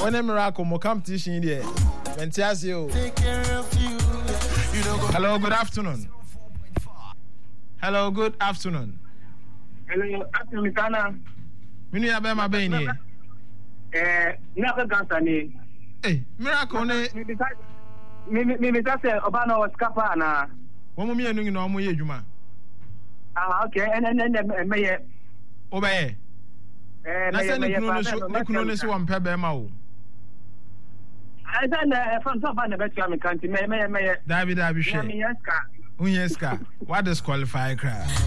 When a miracle mo competition there. Ventiasio. Hello, good afternoon. Hello, good afternoon. Hello, afternoon, Tana. Minu ya be ma be ni. Never Gansani. Hey, miracle ne. Me say Obana was Kappa na. Wo mo mienu na omo ye adwuma. Okay, and me Obey. Na se ne kunu ne so wampe be ma wo. I don't from so bad about your country. Me. David Abishe. Unyeska. What disqualify cry?